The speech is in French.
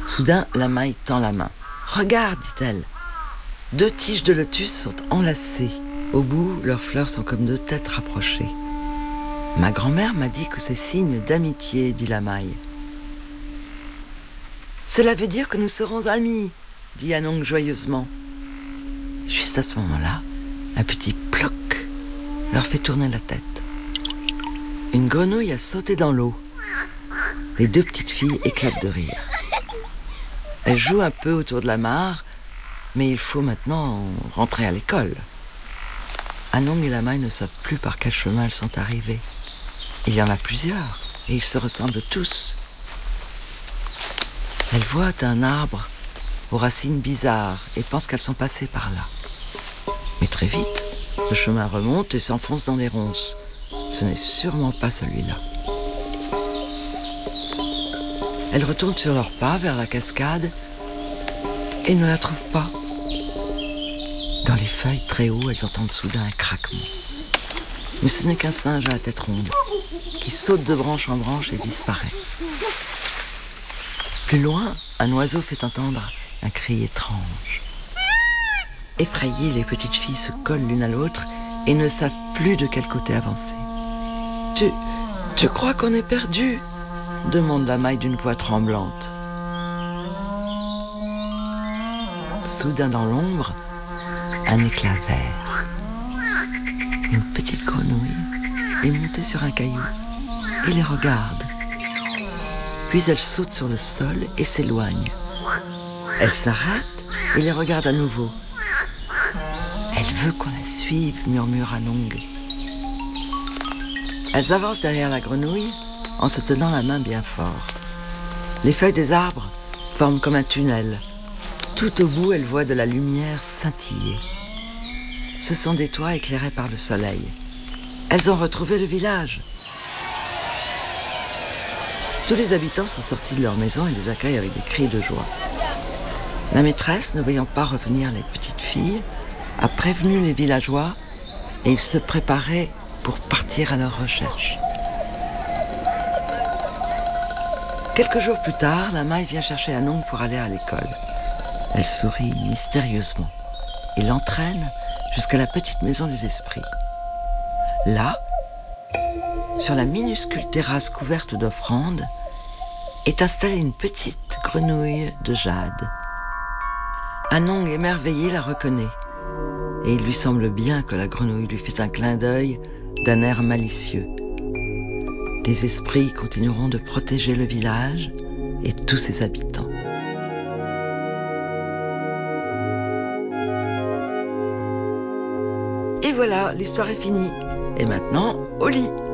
Soudain, la maille tend la main. « Regarde » dit-elle. 2 tiges de lotus sont enlacées. Au bout, leurs fleurs sont comme 2 têtes rapprochées. « Ma grand-mère m'a dit que c'est signe d'amitié » dit la maille. « Cela veut dire que nous serons amis » dit Anong joyeusement. Juste à ce moment-là, un petit ploc leur fait tourner la tête. Une grenouille a sauté dans l'eau. Les 2 petites filles éclatent de rire. Elles jouent un peu autour de la mare, mais il faut maintenant rentrer à l'école. Anong et la maille ne savent plus par quel chemin elles sont arrivées. Il y en a plusieurs, et ils se ressemblent tous. Elles voient un arbre aux racines bizarres et pensent qu'elles sont passées par là. Mais très vite, le chemin remonte et s'enfonce dans les ronces. Ce n'est sûrement pas celui-là. Elles retournent sur leurs pas vers la cascade et ne la trouvent pas. Dans les feuilles très haut, elles entendent soudain un craquement. Mais ce n'est qu'un singe à la tête ronde qui saute de branche en branche et disparaît. Plus loin, un oiseau fait entendre un cri étrange. Effrayées, les petites filles se collent l'une à l'autre et ne savent plus de quel côté avancer. « Tu crois qu'on est perdu ?» demande la maille d'une voix tremblante. Soudain dans l'ombre, un éclat vert. Une petite grenouille est montée sur un caillou et les regarde. Puis elle saute sur le sol et s'éloigne. Elle s'arrête et les regarde à nouveau. Elle veut qu'on la suive, murmure Anong. Elles avancent derrière la grenouille en se tenant la main bien fort. Les feuilles des arbres forment comme un tunnel. Tout au bout, elles voient de la lumière scintiller. Ce sont des toits éclairés par le soleil. Elles ont retrouvé le village. Tous les habitants sont sortis de leur maison et les accueillent avec des cris de joie. La maîtresse, ne voyant pas revenir les petites filles, a prévenu les villageois et ils se préparaient pour partir à leur recherche. Quelques jours plus tard, la maille vient chercher Anong pour aller à l'école. Elle sourit mystérieusement et l'entraîne jusqu'à la petite maison des esprits. Là, sur la minuscule terrasse couverte d'offrandes, est installée une petite grenouille de jade. Anong, émerveillé, la reconnaît. Et il lui semble bien que la grenouille lui fait un clin d'œil d'un air malicieux. Les esprits continueront de protéger le village et tous ses habitants. Et voilà, l'histoire est finie. Et maintenant, au lit.